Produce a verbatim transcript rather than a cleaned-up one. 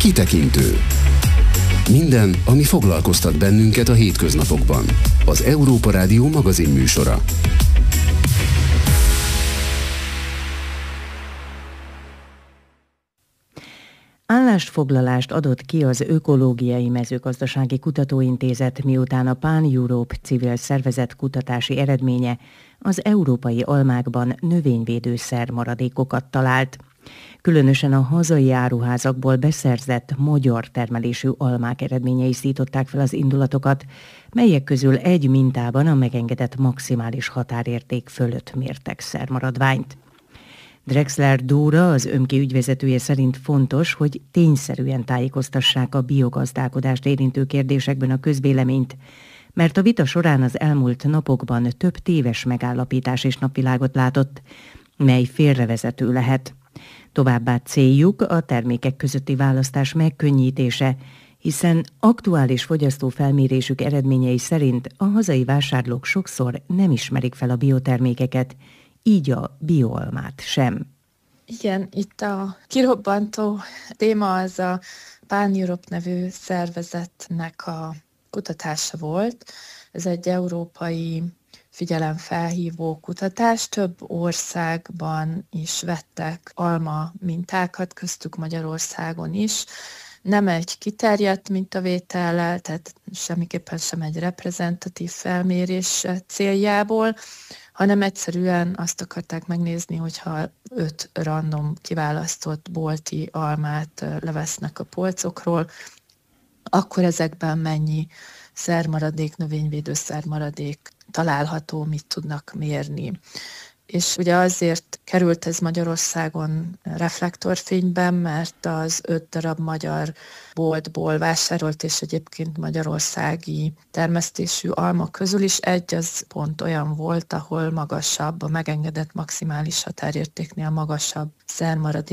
Kitekintő. Minden, ami foglalkoztat bennünket a hétköznapokban. Az Európa Rádió magazinműsora. Állásfoglalást adott ki az Ökológiai Mezőgazdasági Kutatóintézet, miután a Pan-Europe civil szervezet kutatási eredménye az európai almákban növényvédőszer maradékokat talált. Különösen a hazai áruházakból beszerzett magyar termelésű almák eredményei szították fel az indulatokat, melyek közül egy mintában a megengedett maximális határérték fölött mértek szermaradványt. Drexler Dóra, az ÖMKI ügyvezetője szerint fontos, hogy tényszerűen tájékoztassák a biogazdálkodást érintő kérdésekben a közvéleményt, mert a vita során az elmúlt napokban több téves megállapítás és napvilágot látott, mely félrevezető lehet. Továbbá céljuk a termékek közötti választás megkönnyítése, hiszen aktuális fogyasztófelmérésük eredményei szerint a hazai vásárlók sokszor nem ismerik fel a biotermékeket, így a bioalmát sem. Igen, itt a kirobbantó téma az a Pan-Europe nevű szervezetnek a kutatása volt. Ez egy európai figyelemfelhívó kutatás. Több országban is vettek alma mintákat, köztük Magyarországon is. Nem egy kiterjedt mintavétellel, tehát semmiképpen sem egy reprezentatív felmérés céljából, hanem egyszerűen azt akarták megnézni, hogyha öt random kiválasztott bolti almát levesznek a polcokról, akkor ezekben mennyi szermaradék, növényvédő szermaradék található, mit tudnak mérni. És ugye azért került ez Magyarországon reflektorfényben, mert az öt darab magyar boltból vásárolt, és egyébként magyarországi termesztésű alma közül is egy az pont olyan volt, ahol magasabb, a megengedett maximális határértéknél magasabb szermaradék